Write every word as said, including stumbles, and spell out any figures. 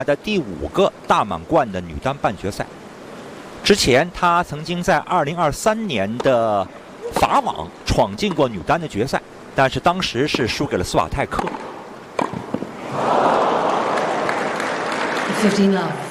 的第五个大满贯的女单半决赛。之前，她曾经在二零二三年的法网闯进过女单的决赛，但是当时是输给了斯瓦泰克。 fifteen love.